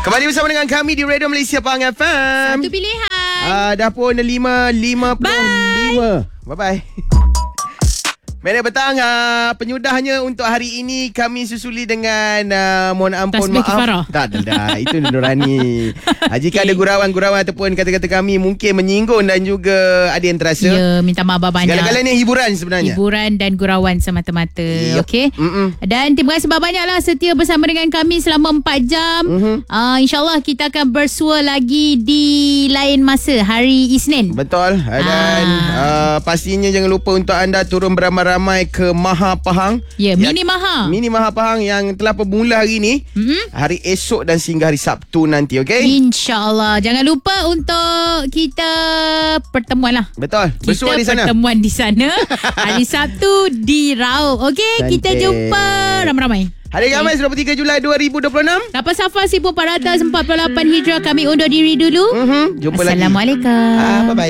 Kembali bersama dengan kami di Radio Malaysia Pahang FM. Satu pilihan. Dah pun 5:55. Bye-bye. Pada petang, penyudahnya untuk hari ini kami susuli dengan mohon ampun, Tasbih maaf. kifarah. Tak, itu Nurani. Jika ada gurauan-gurauan ataupun kata-kata kami mungkin menyinggung dan juga ada yang terasa, Ya, minta maaf banyak. segala-galanya hiburan sebenarnya. Hiburan dan gurauan semata-mata. Yep. Okey. Dan terima kasih banyaklah setia bersama dengan kami selama 4 jam. InsyaAllah kita akan bersua lagi di lain masa hari Isnin. Betul. Dan pastinya jangan lupa untuk anda turun beramai-ramai ke Maha Pahang. Ya, Mini Maha. Mini Maha Pahang yang telah bermula hari ni, hari esok dan sehingga hari Sabtu nanti, okey? InsyaAllah. Jangan lupa untuk kita pertemuan lah. Betul. Bersua di sana. Pertemuan di sana hari Sabtu di Raub. Okey, kita jumpa ramai-ramai. Hari Khamis 23 Julai 2026. Kapal Safar 1448 Hijrah kami undur diri dulu. Jumpa lagi. Assalamualaikum. Bye-bye.